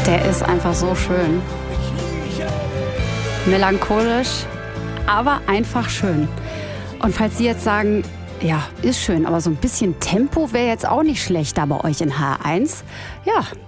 Der ist einfach so schön. Melancholisch, aber einfach schön. Und falls Sie jetzt sagen, ja, ist schön, aber so ein bisschen Tempo wäre jetzt auch nicht schlecht da bei euch in H1. Ja,